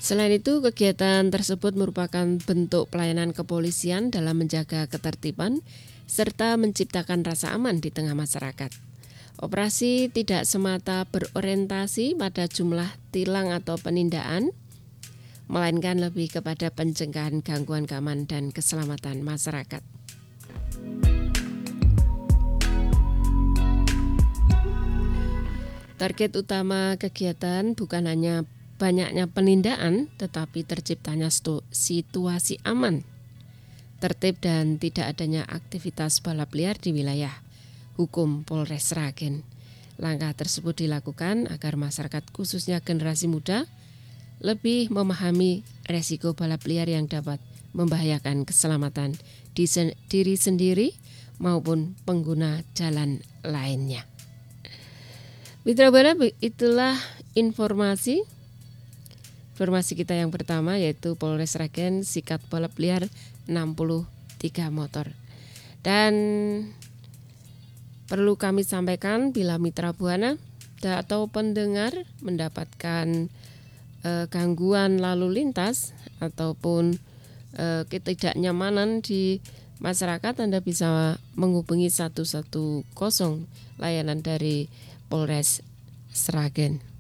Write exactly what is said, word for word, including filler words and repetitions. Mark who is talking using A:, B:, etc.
A: Selain itu, kegiatan tersebut merupakan bentuk pelayanan kepolisian dalam menjaga ketertiban serta menciptakan rasa aman di tengah masyarakat. Operasi tidak semata berorientasi pada jumlah tilang atau penindaan, melainkan lebih kepada pencegahan gangguan keamanan dan keselamatan masyarakat. Target utama kegiatan bukan hanya banyaknya penindaan, tetapi terciptanya situasi aman, tertib dan tidak adanya aktivitas balap liar di wilayah hukum Polres Sragen. Langkah tersebut dilakukan agar masyarakat khususnya generasi muda lebih memahami resiko balap liar yang dapat membahayakan keselamatan diri sendiri maupun pengguna jalan lainnya. Mitra Buana, itulah informasi Informasi kita yang pertama, yaitu Polres Sragen sikat balap liar enam puluh tiga motor. Dan perlu kami sampaikan, bila Mitra Buana atau pendengar mendapatkan eh, gangguan lalu lintas ataupun eh, ketidaknyamanan di masyarakat, Anda bisa menghubungi satu satu nol layanan dari Polres Sragen.